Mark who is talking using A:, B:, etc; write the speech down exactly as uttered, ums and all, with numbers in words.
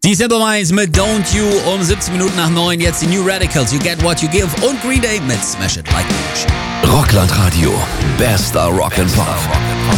A: Die Simple Minds mit Don't You um siebzehn Minuten nach neun. Jetzt die New Radicals, You Get What You Give und Green Day mit Smash It Like a Machine.
B: Rockland Radio. Bester Rock and Pop.